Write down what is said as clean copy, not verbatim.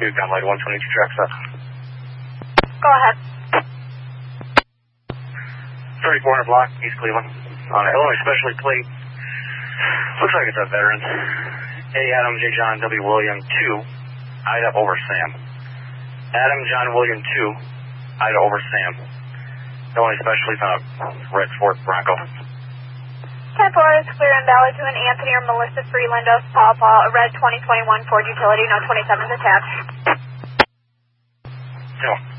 down light 122 tracks up. Go ahead. 3400 block, East Cleveland. On Illinois Specialty Plate. Looks like it's a veteran. A. Adam J. John W. William 2, Ida over Sam. Adam John William 2, Ida over Sam. Illinois Specialty on a red Ford Bronco. 10-4 is clear and valid to an Anthony or Melissa Freelandos, Paw Paw, a red 2021 Ford Utility, no 27s attached. No.